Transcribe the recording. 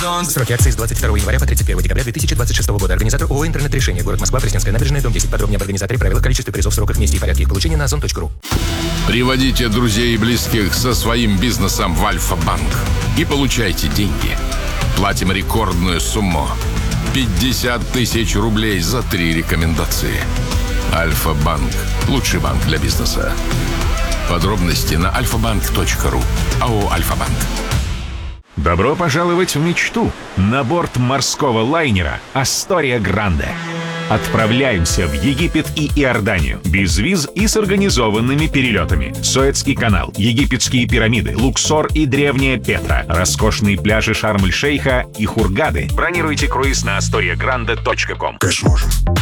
Сроки акции с 22 января по 31 декабря 2026 года. Организатор ООО «Интернет-решение». Город Москва, Пресненская набережная, дом 10. Подробнее об организаторе, правила, количестве призов, сроках, месте и порядке их получения на озон.ру. Приводите друзей и близких со своим бизнесом в Альфа-банк и получайте деньги. Платим рекордную сумму – 50 тысяч рублей за 3 рекомендации. Альфа-банк – лучший банк для бизнеса. Подробности на alfabank.ru. АО «Альфа-банк». Добро пожаловать в мечту на борт морского лайнера «Астория Гранде». Отправляемся в Египет и Иорданию без виз и с организованными перелетами. Суэцкий канал, египетские пирамиды, Луксор и древняя Петра, роскошные пляжи Шарм-эль-Шейха и Хургады. Бронируйте круиз на astoriagrande.com.